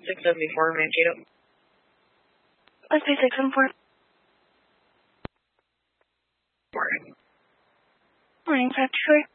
674, Mankato. Let's be 674. Morning. Morning, 524.